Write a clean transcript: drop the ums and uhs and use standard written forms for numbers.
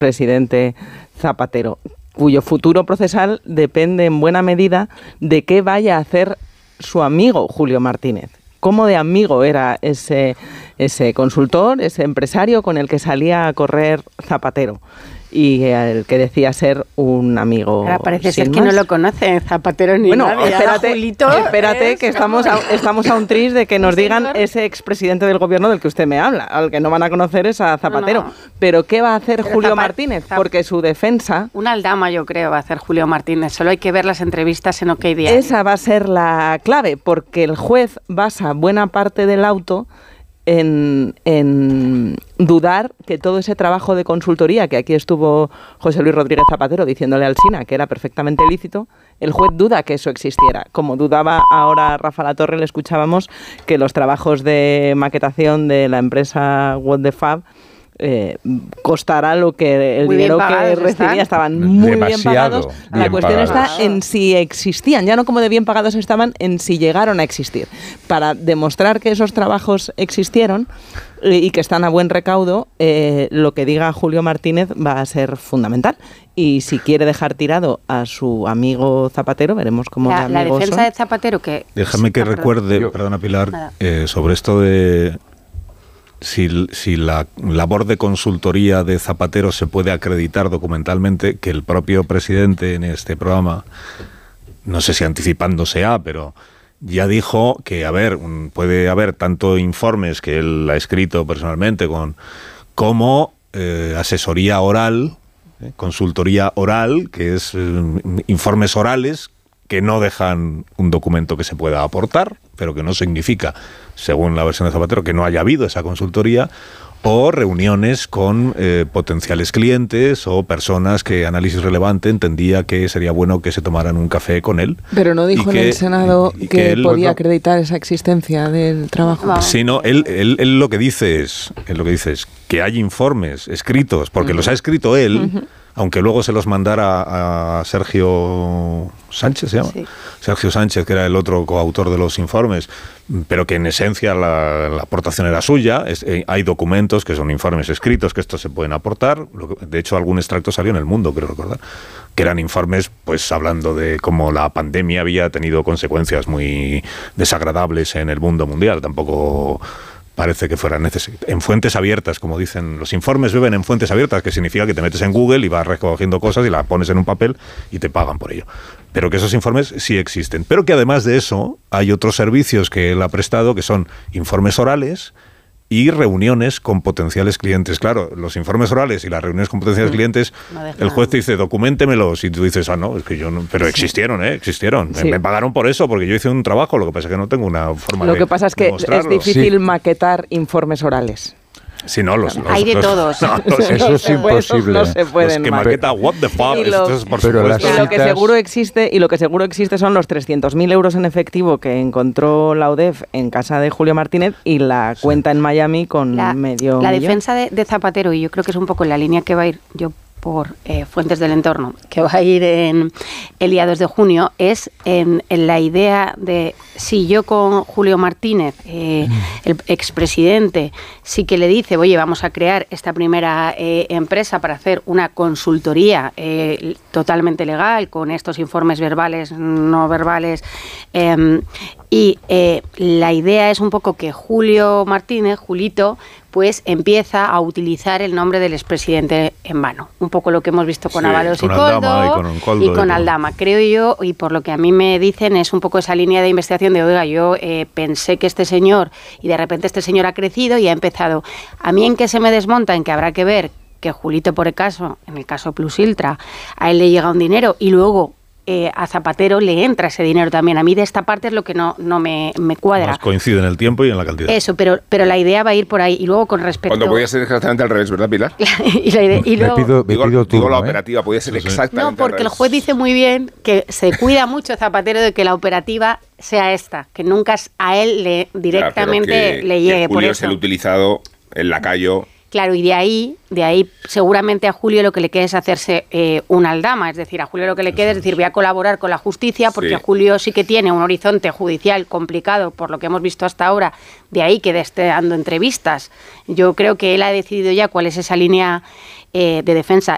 presidente Zapatero, cuyo futuro procesal depende en buena medida de qué vaya a hacer su amigo Julio Martínez. ¿Cómo de amigo era ese consultor, ese empresario con el que salía a correr Zapatero? Y el que decía ser un amigo. Ahora parece ser que no lo conoce Zapatero ni nadie. Bueno, espérate que estamos a un tris de que nos digan ese expresidente del gobierno del que usted me habla. Al que no van a conocer es a Zapatero. No. Pero ¿qué va a hacer Julio Martínez? Porque su defensa... Una aldama, yo creo, va a hacer Julio Martínez. Solo hay que ver las entrevistas en OK Diario. Esa va a ser la clave, porque el juez basa buena parte del auto en dudar que todo ese trabajo de consultoría, que aquí estuvo José Luis Rodríguez Zapatero diciéndole al SINA que era perfectamente lícito, el juez duda que eso existiera. Como dudaba ahora Rafa Latorre, le escuchábamos que los trabajos de maquetación de la empresa What the Fab costará lo que el dinero que recibía, estaban muy bien pagados. La cuestión está en si existían, ya no como de bien pagados estaban, en si llegaron a existir. Para demostrar que esos trabajos existieron y que están a buen recaudo, lo que diga Julio Martínez va a ser fundamental. Y si quiere dejar tirado a su amigo Zapatero, veremos cómo la defensa de Zapatero que... Déjame que recuerde, perdona Pilar, sobre esto de... Si la labor de consultoría de Zapatero se puede acreditar documentalmente, que el propio presidente en este programa, no sé si anticipándose pero ya dijo que, puede haber tanto informes que él ha escrito personalmente como asesoría oral, consultoría oral, que es informes orales que no dejan un documento que se pueda aportar, pero que no significa, según la versión de Zapatero, que no haya habido esa consultoría, o reuniones con potenciales clientes o personas que Análisis Relevante entendía que sería bueno que se tomaran un café con él. Pero no dijo en el Senado que él podía acreditar esa existencia del trabajo. Sí, no, él lo que dice es que hay informes escritos, porque los ha escrito él, aunque luego se los mandara a Sergio Sánchez, ¿se llama? Sí. Sergio Sánchez, que era el otro coautor de los informes, pero que en esencia la aportación era suya. Hay documentos que son informes escritos, que estos se pueden aportar. De hecho, algún extracto salió en El Mundo, creo recordar, que eran informes pues hablando de cómo la pandemia había tenido consecuencias muy desagradables en el mundo mundial. Tampoco parece que fuera necesario. En fuentes abiertas, como dicen, los informes beben en fuentes abiertas, que significa que te metes en Google y vas recogiendo cosas y las pones en un papel y te pagan por ello. Pero que esos informes sí existen. Pero que además de eso hay otros servicios que él ha prestado, que son informes orales y reuniones con potenciales clientes. Claro, los informes orales y las reuniones con potenciales clientes, el juez te dice, documéntemelos, y tú dices, no, es que yo no... Pero existieron, existieron. Sí. Me pagaron por eso, porque yo hice un trabajo, lo que pasa es que no tengo una forma de... Lo que pasa es que es difícil maquetar informes orales. Sí, no, hay de todos. Eso es imposible. No se pueden maqueta what the fuck. Lo que seguro existe son los 300.000 euros en efectivo que encontró la UDEF en casa de Julio Martínez y la cuenta en Miami con medio millón. La defensa de Zapatero, y yo creo que es un poco en la línea que va a ir yo por fuentes del entorno, que va a ir en el día 2 de junio, es en la idea de si yo con Julio Martínez, el expresidente, sí que le dice, oye, vamos a crear esta primera empresa para hacer una consultoría totalmente legal, con estos informes verbales, no verbales, y la idea es un poco que Julio Martínez, Julito, pues empieza a utilizar el nombre del expresidente en vano. Un poco lo que hemos visto con Ábalos y Koldo y con Aldama. Creo yo, y por lo que a mí me dicen, es un poco esa línea de investigación de, oiga, yo pensé que este señor, y de repente este señor ha crecido y ha empezado. A mí en qué se me desmonta, en que habrá que ver que Julito, por el caso, en el caso Plus Ultra, a él le llega un dinero y luego a Zapatero le entra ese dinero también. A mí de esta parte es lo que no me cuadra. Más coincide en el tiempo y en la cantidad. Eso, pero la idea va a ir por ahí. Y luego con respecto... Cuando podía ser exactamente al revés, ¿verdad, Pilar? y luego, digo la operativa, podía ser exactamente al revés. No, porque el juez dice muy bien que se cuida mucho Zapatero de que la operativa sea esta, que nunca a él directamente le llegue. Que Julio es el utilizado, el lacayo... Claro, y de ahí seguramente a Julio lo que le queda es hacerse una aldama, es decir, a Julio lo que le queda es decir, voy a colaborar con la justicia, porque Julio sí que tiene un horizonte judicial complicado, por lo que hemos visto hasta ahora, de ahí que esté dando entrevistas. Yo creo que él ha decidido ya cuál es esa línea de defensa.